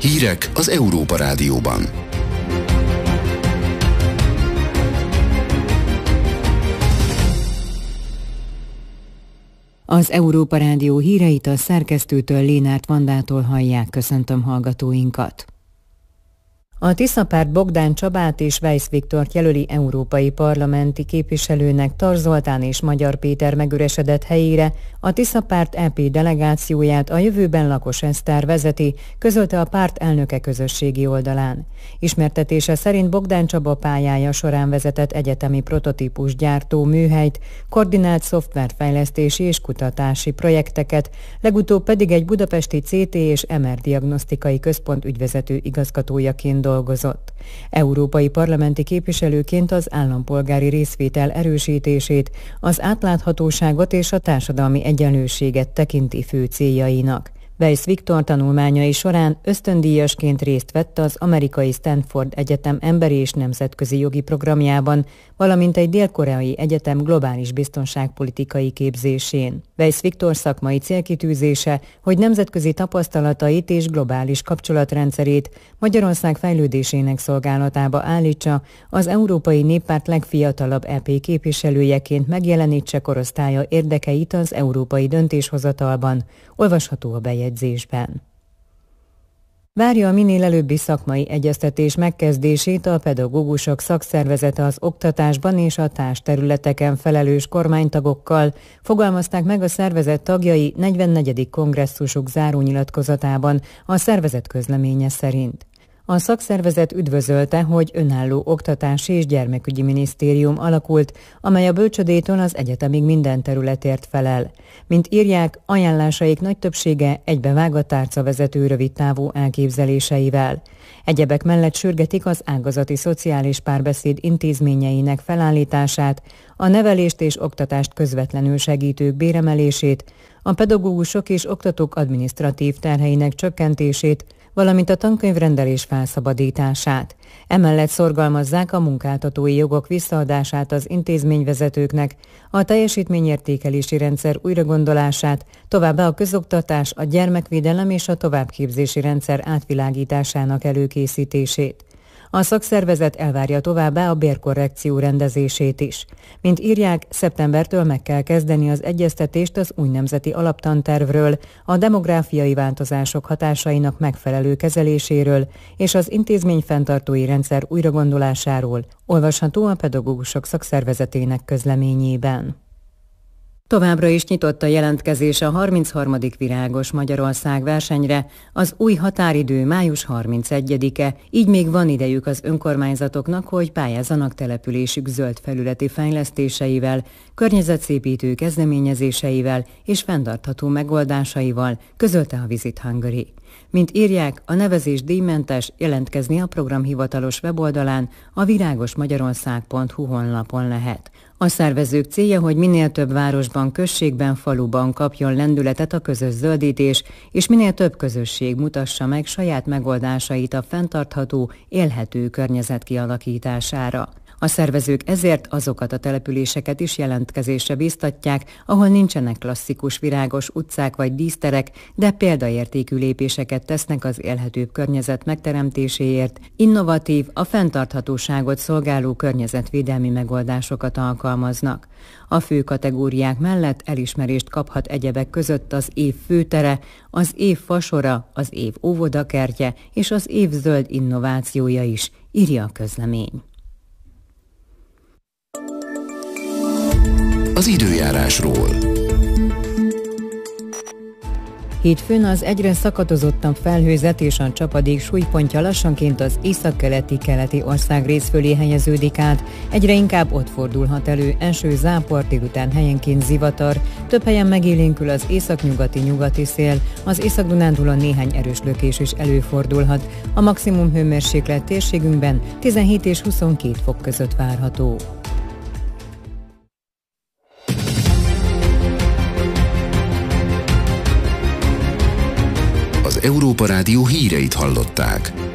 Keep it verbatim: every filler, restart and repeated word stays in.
Hírek az Európa Rádióban. Az Európa Rádió híreit a szerkesztőtől, Lénárt Vandától hallják. Köszöntöm hallgatóinkat. A Tisza-párt Bogdán Csabát és Weisz Viktort jelöli európai parlamenti képviselőnek, Tar Zoltán és Magyar Péter megüresedett helyére. A Tisza-párt é pé delegációját a jövőben Lakos Eszter vezeti, közölte a párt elnöke közösségi oldalán. Ismertetése szerint Bogdán Csaba pályája során vezetett egyetemi prototípusgyártó műhelyt, koordinált szoftverfejlesztési és kutatási projekteket, legutóbb pedig egy budapesti cé té és em er diagnosztikai központ ügyvezető igazgatójaként dolgozott. Európai parlamenti képviselőként az állampolgári részvétel erősítését, az átláthatóságot és a társadalmi egyenlőséget tekinti fő céljainak. Weisz Viktor tanulmányai során ösztöndíjasként részt vett az amerikai Stanford Egyetem emberi és nemzetközi jogi programjában, valamint egy dél-koreai egyetem globális biztonságpolitikai képzésén. Weisz Viktor szakmai célkitűzése, hogy nemzetközi tapasztalatait és globális kapcsolatrendszerét Magyarország fejlődésének szolgálatába állítsa, az Európai Néppárt legfiatalabb é pé képviselőjeként megjelenítse korosztálya érdekeit az európai döntéshozatalban. Olvasható a bejegyzésben. Várja a minél előbbi szakmai egyeztetés megkezdését a pedagógusok szakszervezete az oktatásban és a társterületeken felelős kormánytagokkal, fogalmazták meg a szervezet tagjai negyvennegyedik kongresszusuk zárónyilatkozatában a szervezet közleménye szerint. A szakszervezet üdvözölte, hogy önálló oktatási és gyermekügyi minisztérium alakult, amely a bölcsödétől az egyetemig minden területért felel. Mint írják, ajánlásaik nagy többsége egybevág a tárcavezető rövidtávú elképzeléseivel. Egyebek mellett sürgetik az ágazati szociális párbeszéd intézményeinek felállítását, a nevelést és oktatást közvetlenül segítők béremelését, a pedagógusok és oktatók adminisztratív terheinek csökkentését, valamint a tankönyvrendelés felszabadítását. Emellett szorgalmazzák a munkáltatói jogok visszaadását az intézményvezetőknek, a teljesítményértékelési rendszer újragondolását, továbbá a közoktatás, a gyermekvédelem és a továbbképzési rendszer átvilágításának előkészítését. A szakszervezet elvárja továbbá a bérkorrekció rendezését is. Mint írják, szeptembertől meg kell kezdeni az egyeztetést az új nemzeti alaptantervről, a demográfiai változások hatásainak megfelelő kezeléséről és az intézményfenntartói rendszer újragondolásáról, olvasható a pedagógusok szakszervezetének közleményében. Továbbra is nyitott a jelentkezés a harmincharmadik Virágos Magyarország versenyre, az új határidő május harmincegyedike, így még van idejük az önkormányzatoknak, hogy pályázzanak településük zöld felületi fejlesztéseivel, környezetszépítő kezdeményezéseivel és fenntartható megoldásaival, közölte a Visit Hungary. Mint írják, a nevezés díjmentes, jelentkezni a program hivatalos weboldalán, a viragosmagyarország pont hu honlapon lehet. A szervezők célja, hogy minél több városban, községben, faluban kapjon lendületet a közös zöldítés, és minél több közösség mutassa meg saját megoldásait a fenntartható, élhető környezet kialakítására. A szervezők ezért azokat a településeket is jelentkezésre bíztatják, ahol nincsenek klasszikus virágos utcák vagy díszterek, de példaértékű lépéseket tesznek az élhetőbb környezet megteremtéséért, innovatív, a fenntarthatóságot szolgáló környezetvédelmi megoldásokat alkalmaznak. A fő kategóriák mellett elismerést kaphat egyebek között az év főtere, az év fasora, az év óvodakertje és az év zöld innovációja is, írja a közlemény. Az időjárásról. Hétfőn az egyre szakadozottabb felhőzet és a csapadék súlypontja lassanként az északkeleti-keleti országrész fölé helyeződik át, egyre inkább ott fordulhat elő eső, zápor, délután helyenként zivatar, több helyen megélénkül az északnyugati-nyugati szél, az Észak-Dunántúlon néhány erős lökés is előfordulhat, a maximum hőmérséklet térségünkben tizenhét és huszonkét fok között várható. Az Európa Rádió híreit hallották.